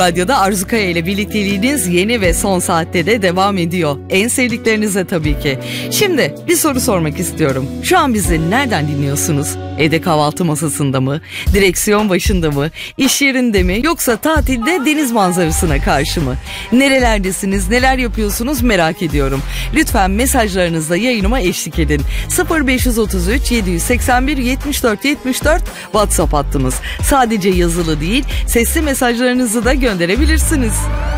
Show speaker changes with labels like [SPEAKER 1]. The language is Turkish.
[SPEAKER 1] Radyoda Arzu Kaya ile birlikteliğiniz yeni ve son saatte de devam ediyor. En sevdiklerinize tabii ki. Şimdi bir soru sormak istiyorum. Şu an bizi nereden dinliyorsunuz? Evde kahvaltı masasında mı? Direksiyon başında mı? İş yerinde mi? Yoksa tatilde deniz manzarasına karşı mı? Nerelerdesiniz? Neler yapıyorsunuz? Merak ediyorum. Lütfen mesajlarınızla yayınıma eşlik edin. 0533 781 74 74 WhatsApp hattımız. Sadece yazılı değil, sesli mesajlarınızı da gönderebilirsiniz.